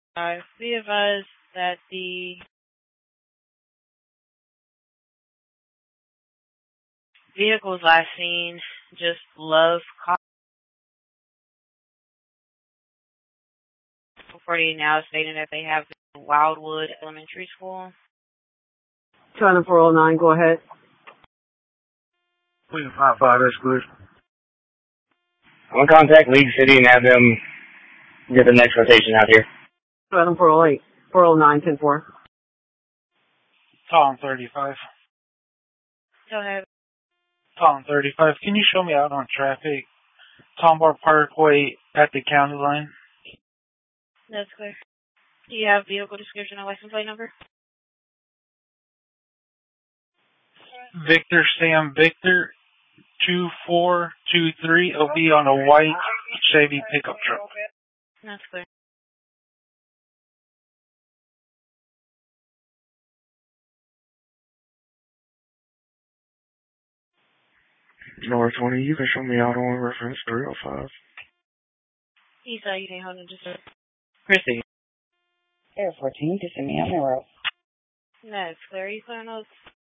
Be advised that the vehicles last seen just love 40 now stating that they have been in Wildwood Elementary School. China 409, go ahead. We can 5-5, that's good. I'm gonna contact League City and have them get the next rotation out here. China 408, 409, 10-4. Tom 35. Go ahead. Tom 35, can you show me out on traffic? Tomball Parkway at the county line. That's clear. Do you have vehicle description and license plate number? Victor Sam Victor 2423 will be on a white Chevy pickup truck. That's clear. North 20, you can show me out on reference 305. East side, you can hold it just a... Chrissy. Air 14, just send me out in the road. That's clear. Are you clear on those?